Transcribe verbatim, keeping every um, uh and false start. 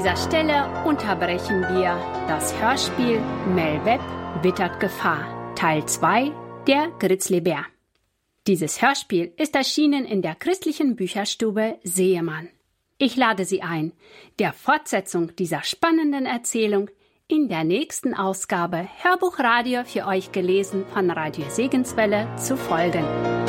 dieser Stelle unterbrechen wir das Hörspiel Mel Webb wittert Gefahr, Teil zwei, der Grizzlybär. Dieses Hörspiel ist erschienen in der christlichen Bücherstube Seemann. Ich lade Sie ein, der Fortsetzung dieser spannenden Erzählung in der nächsten Ausgabe Hörbuchradio für euch gelesen von Radio Segenswelle zu folgen.